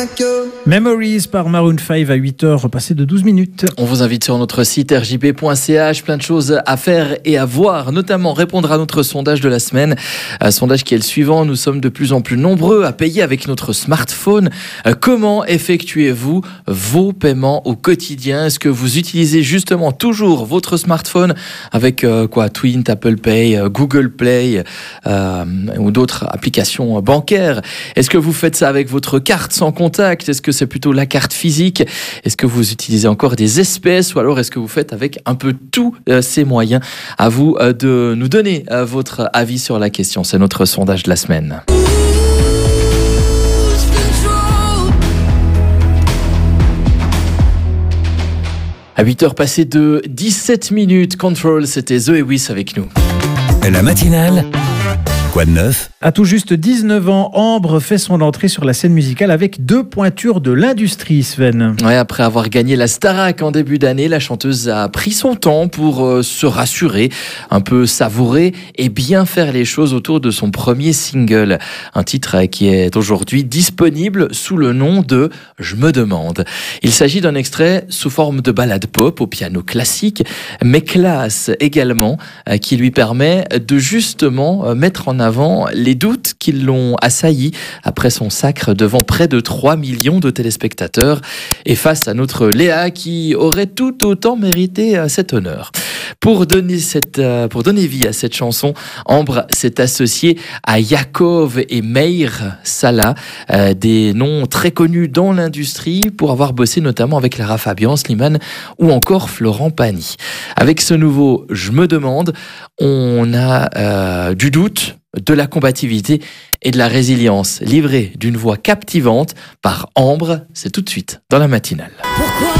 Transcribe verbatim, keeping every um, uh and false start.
Memories par Maroon cinq à huit heures, repassé de douze minutes. On vous invite sur notre site r j p point c h, plein de choses à faire et à voir, notamment répondre à notre sondage de la semaine. Un sondage qui est le suivant: nous sommes de plus en plus nombreux à payer avec notre smartphone. Comment effectuez-vous vos paiements au quotidien? Est-ce que vous utilisez justement toujours votre smartphone avec euh, quoi, Twint, Apple Pay, euh, Google Play euh, ou d'autres applications bancaires? Est-ce que vous faites ça avec votre carte sans contact? Est-ce que c'est plutôt la carte physique? Est-ce que vous utilisez encore des espèces, ou alors est-ce que vous faites avec un peu tous euh, ces moyens? À vous euh, de nous donner euh, votre avis sur la question. C'est notre sondage de la semaine. À huit heures passées de dix-sept minutes, Control, c'était Zoé Wiss avec nous. La matinale, quoi de neuf? À tout juste dix-neuf ans, Ambre fait son entrée sur la scène musicale avec deux pointures de l'industrie, Sven. Ouais, après avoir gagné la Starac en début d'année, la chanteuse a pris son temps pour euh, se rassurer, un peu savourer et bien faire les choses autour de son premier single. Un titre euh, qui est aujourd'hui disponible sous le nom de « Je me demande ». Il s'agit d'un extrait sous forme de ballade pop au piano classique, mais classe également, euh, qui lui permet de justement euh, mettre en avant les doutes qui l'ont assailli après son sacre devant près de trois millions de téléspectateurs et face à notre Léa qui aurait tout autant mérité cet honneur. Pour donner, cette, pour donner vie à cette chanson, Ambre s'est associée à Yakov et Meir Salah, euh, des noms très connus dans l'industrie pour avoir bossé notamment avec Lara Fabian, Slimane ou encore Florent Pagny. Avec ce nouveau « Je me demande », on a euh, du doute, de la combativité et de la résilience, livrée d'une voix captivante par Ambre. C'est tout de suite dans la matinale.